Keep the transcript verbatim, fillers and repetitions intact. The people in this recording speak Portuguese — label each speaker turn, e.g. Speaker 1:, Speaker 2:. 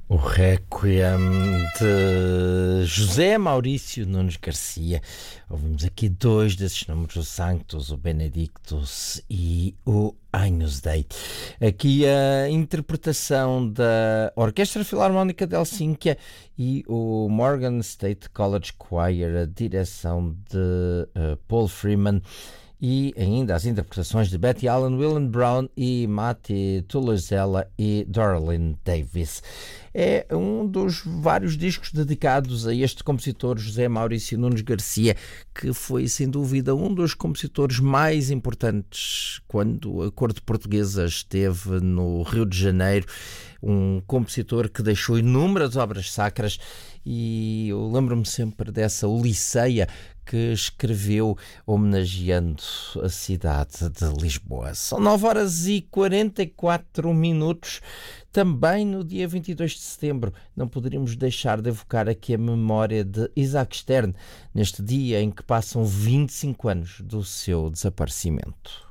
Speaker 1: O Requiem de José Maurício Nunes Garcia. Ouvimos aqui dois desses números, o Sanctus, o Benedictus e o Agnus Dei. Aqui a interpretação da Orquestra Filarmónica de Helsínquia e o Morgan State College Choir, a direção de uh, Paul Freeman. E ainda as interpretações de Betty Allen, William Brown e Matti Tullezella e Dorlin Davis. É um dos vários discos dedicados a este compositor José Maurício Nunes Garcia, que foi sem dúvida um dos compositores mais importantes quando a corte portuguesa esteve no Rio de Janeiro. Um compositor que deixou inúmeras obras sacras, e eu lembro-me sempre dessa Odiceia que escreveu homenageando a cidade de Lisboa. São nove horas e quarenta e quatro minutos. Também no dia vinte e dois de setembro não poderíamos deixar de evocar aqui a memória de Isaac Stern, neste dia em que passam vinte e cinco anos do seu desaparecimento.